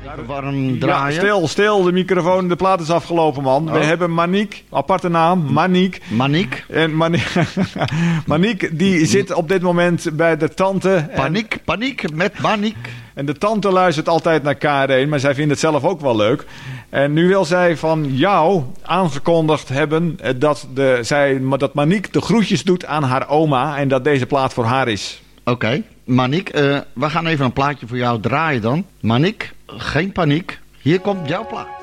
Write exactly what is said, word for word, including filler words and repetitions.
Even warm draaien. Ja, stil, stil, de microfoon, de plaat is afgelopen, man. Oh. We hebben Maniek, aparte naam, Maniek. Maniek. En Maniek, Maniek, die zit op dit moment bij de tante. Paniek, paniek met Maniek. En de tante luistert altijd naar K R één, maar zij vindt het zelf ook wel leuk. En nu wil zij van jou aangekondigd hebben dat, de, zij, dat Maniek de groetjes doet aan haar oma en dat deze plaat voor haar is. Oké, okay. Maniek, uh, we gaan even een plaatje voor jou draaien dan. Maniek, geen paniek. Hier komt jouw plaat.